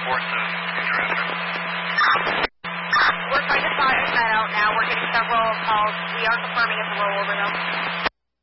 reports of intrusion. We're trying to find that out now. We're getting several calls. We are confirming it's a rollover, though.